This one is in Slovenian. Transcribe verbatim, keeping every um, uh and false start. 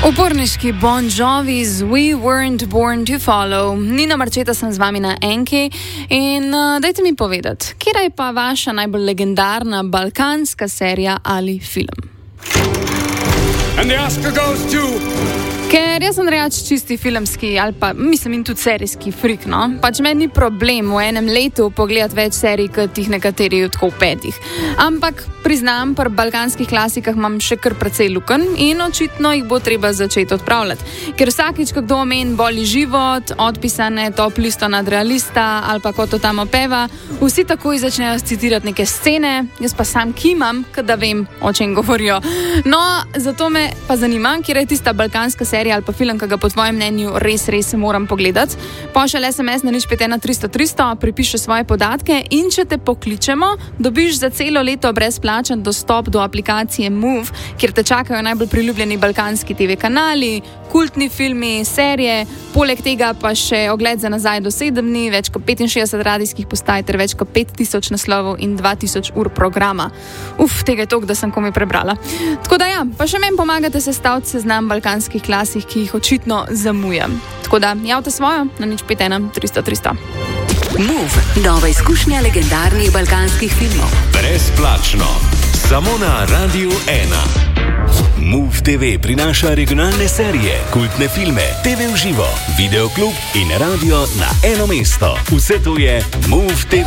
Uporniški Bon Jovi z We Weren't Born to Follow. Nina Marčeta sem z vami na Enki in uh, dajte mi povedati, kera je pa vaša najbolj legendarna balkanska serija ali film? And the Oscar goes to... Ker jaz sem reč čisti filmski ali pa mislim in tudi serijski frik, no. Pač meni ni problem v enem letu pogledati več serij, kot jih nekateri tako v petih. Ampak priznam, pri balkanskih klasikah imam še kar precej lukenj in očitno jih bo treba začeti odpravljati. Ker vsakič, ko kdo omeni Boli život, Odpisane, Top listo nadrealista ali pa Ko to tamo peva, vsi takoj začnejo citirati neke scene, jaz pa sam kimam, da vem, o čem govorijo. No, zato me pa zanima, kjer je tista balkanska serija ali pa film, ki ga po tvojem mnenju res, res moram pogledati. Pošalj es em es na nič pet ena tristo tristo, pripiši svoje podatke in če te pokličemo, dobiš za celo leto brezplačen dostop do aplikacije Move, kjer te čakajo najbolj priljubljeni balkanski te ve kanali, kultni filmi, serije, poleg tega pa še ogled za nazaj do sedem dni, več kot petinšestdeset radijskih postaj ter več kot pet tisoč naslovov in dva tisoč ur programa. Uf, tega je toliko, da sem komaj prebrala. Tako da ja, pa še meni pomagate sestaviti seznam balkanskih klasik, ki jih očitno zamujam. Tako da javite svojo na nič pet ena tristo tristo. Move, nova izkušnja legendarnih balkanskih filmov. Brezplačno, samo na Radiu ena. Move te ve prinaša regionalne serije, kultne filme, te ve v živo, videoklub in radio na eno mesto. Vse to je Move te ve.